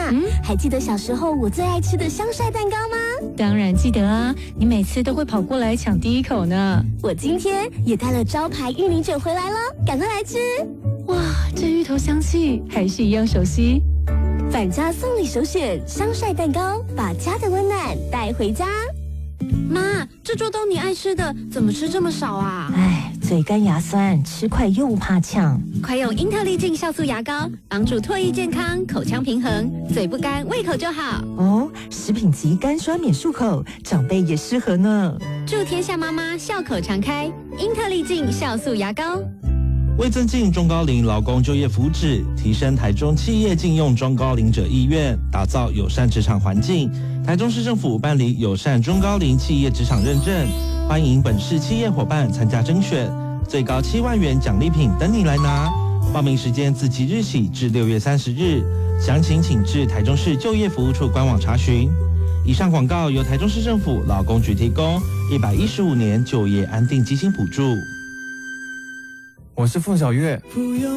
还记得小时候我最爱吃的香晒蛋糕吗？ 当然记得啊，你每次都会跑过来抢第一口呢。 我今天也带了招牌玉米卷回来了，赶快来吃！ 哇，这芋头香气还是一样熟悉。 返家送礼首选香晒蛋糕，把家的温暖带回家。 妈，这桌都你爱吃的，怎么吃这么少啊？ 哎，嘴干牙酸，吃快又怕呛。 快用英特利净酵素牙膏，帮助唾液健康，口腔平衡，嘴不干，胃口就好。 哦，食品级干刷免漱口，长辈也适合呢。 祝天下妈妈笑口常开，英特利净酵素牙膏。 为增进中高龄劳工就业福祉，提升台中企业禁用中高龄者意愿，打造友善职场环境，台中市政府办理友善中高龄企业职场认证，欢迎本市企业伙伴参加甄选，最高7万元奖励品等你来拿。报名时间自即日起至6月30日，详情请至台中市就业服务处官网查询。以上广告由台中市政府劳工局提供，115年就业安定基金补助。 我是凤小岳。